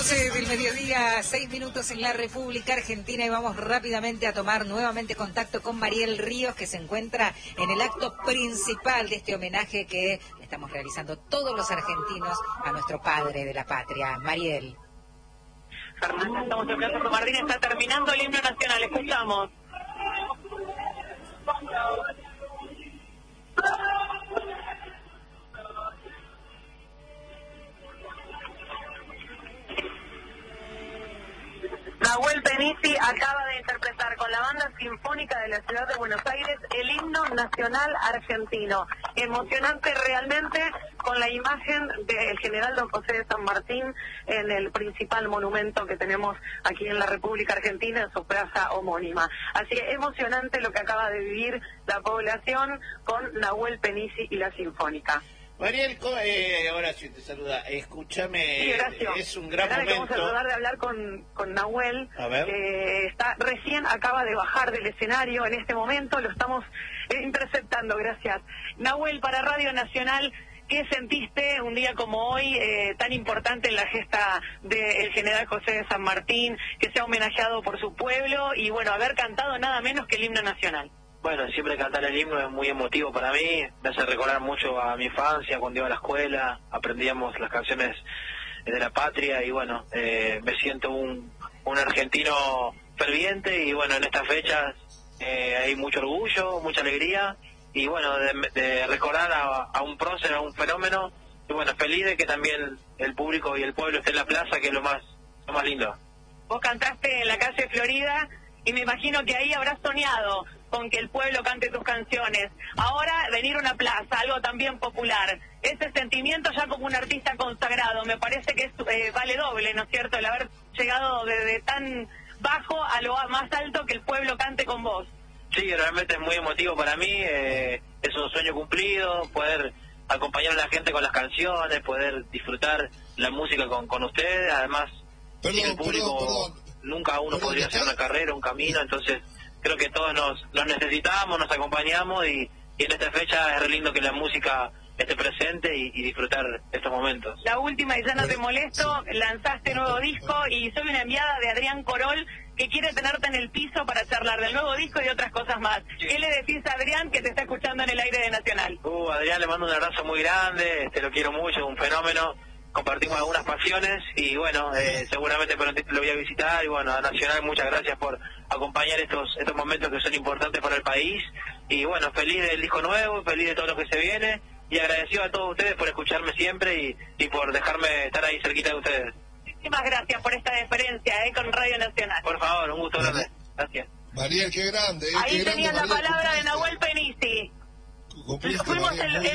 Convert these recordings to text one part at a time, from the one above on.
12 del mediodía, 6 minutos en la República Argentina y vamos rápidamente a tomar nuevamente contacto con Mariel Ríos, que se encuentra en el acto principal de este homenaje que estamos realizando todos los argentinos a nuestro padre de la patria. Mariel. Fernanda, estamos en Plaza Martín, está terminando el himno nacional, escuchamos. Nahuel Penisi acaba de interpretar con la Banda Sinfónica de la Ciudad de Buenos Aires el himno nacional argentino. Emocionante realmente, con la imagen del general don José de San Martín en el principal monumento que tenemos aquí en la República Argentina, en su plaza homónima. Así que emocionante lo que acaba de vivir la población con Nahuel Penisi y la Sinfónica. Mariel, ahora sí te saluda. Escúchame, sí, es un gran momento. Vamos a tratar de hablar con Nahuel, que acaba de bajar del escenario en este momento, lo estamos interceptando, gracias. Nahuel, para Radio Nacional, ¿qué sentiste un día como hoy, tan importante en la gesta del general José de San Martín, que se ha homenajeado por su pueblo y, bueno, haber cantado nada menos que el himno nacional? Bueno, siempre cantar el himno es muy emotivo para mí, me hace recordar mucho a mi infancia, cuando iba a la escuela, aprendíamos las canciones de la patria y bueno, me siento un argentino ferviente y bueno, en estas fechas hay mucho orgullo, mucha alegría y bueno, de recordar a un prócer, a un fenómeno y bueno, feliz de que también el público y el pueblo esté en la plaza, que es lo más lindo. Vos cantaste en la calle Florida y me imagino que ahí habrás soñado con que el pueblo cante tus canciones. Ahora venir a una plaza, algo también popular. Ese sentimiento ya como un artista consagrado, me parece que vale doble, ¿no es cierto? El haber llegado desde tan bajo a lo más alto, que el pueblo cante con vos. Sí, realmente es muy emotivo para mí, es un sueño cumplido, poder acompañar a la gente con las canciones, poder disfrutar la música con ustedes, además sin el público nunca uno podría hacer una carrera, un camino, entonces creo que todos nos necesitamos, nos acompañamos y en esta fecha es re lindo que la música esté presente y disfrutar estos momentos. La última, y ya no te molesto, lanzaste nuevo disco y soy una enviada de Adrián Corol que quiere tenerte en el piso para charlar del nuevo disco y de otras cosas más. Sí. ¿Qué le decís a Adrián, que te está escuchando en el aire de Nacional? Adrián, le mando un abrazo muy grande, lo quiero mucho, es un fenómeno. Compartimos algunas pasiones y bueno, seguramente pronto lo voy a visitar y bueno, a Nacional muchas gracias por acompañar estos momentos que son importantes para el país y bueno, feliz del disco nuevo, feliz de todo lo que se viene y agradecido a todos ustedes por escucharme siempre y por dejarme estar ahí cerquita de ustedes. Muchísimas gracias por esta deferencia con Radio Nacional. Por favor, un gusto grande. Gracias. Mariel, qué grande. Ahí tenían la Mariel, palabra de Nahuel Penisi. Fuimos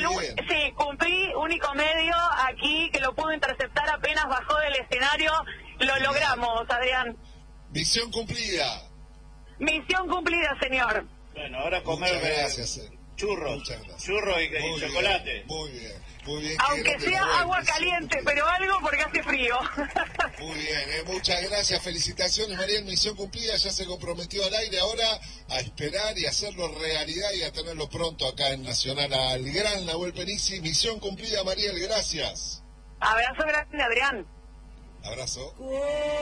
cumplí único medio aquí que lo pudo interceptar apenas bajó del escenario. Lo logramos, Adrián. Misión cumplida. Misión cumplida, señor. Bueno, ahora comer churros y chocolate. Muy bien. Muy bien, aunque sea agua caliente, pero algo porque hace frío. Muy bien, muchas gracias, felicitaciones Mariel, misión cumplida, ya se comprometió al aire, ahora a esperar y hacerlo realidad y a tenerlo pronto acá en Nacional al gran Nahuel Penisi, misión cumplida Mariel, gracias. Abrazo grande, Adrián. Abrazo.